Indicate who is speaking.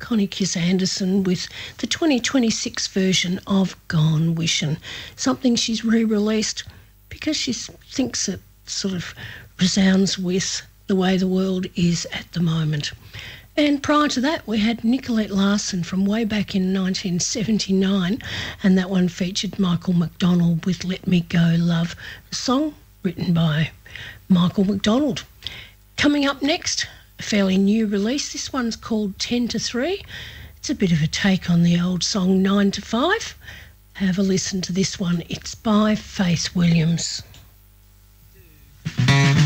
Speaker 1: Connie Kiss Anderson with the 2026 version of Gone Wishin', something she's re-released because she thinks it sort of resounds with the way the world is at the moment. And prior to that, we had Nicolette Larson from way back in 1979, and that one featured Michael McDonald with Let Me Go Love, a song written by Michael McDonald. Coming up next, a fairly new release. This one's called 10 to 3. It's a bit of a take on the old song 9 to 5. Have a listen to this one. It's by Faith Williams.